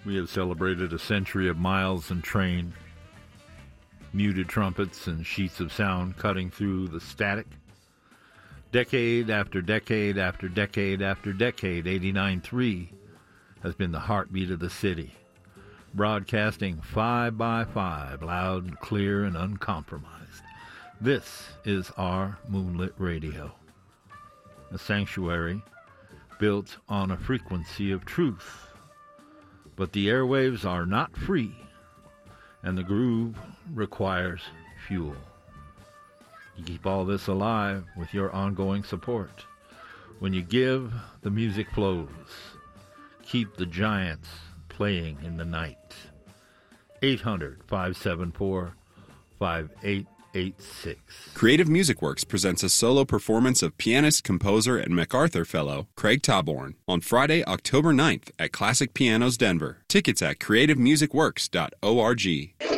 We have celebrated a century of miles and train, muted trumpets and sheets of sound cutting through the static. Decade after decade after decade after decade, 89.3 has been the heartbeat of the city, broadcasting 5 by 5, loud and clear and uncompromised. This is our Moonlit Radio, a sanctuary built on a frequency of truth. But the airwaves are not free, and the groove requires fuel. You keep all this alive with your ongoing support. When you give, the music flows. Keep the giants playing in the night. 800-574-5886. Creative Music Works presents a solo performance of pianist, composer, and MacArthur Fellow Craig Taborn on Friday, October 9th at Classic Pianos Denver. Tickets at creativemusicworks.org.